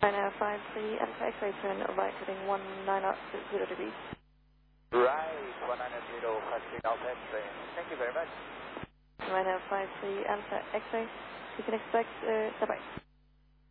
Ryanair 53, enter X-ray, turn right heading 190 degrees. Right, 190, passing Alpha X-ray. Thank you very much. Ryanair 53, enter X-ray, you can expect, bye-bye.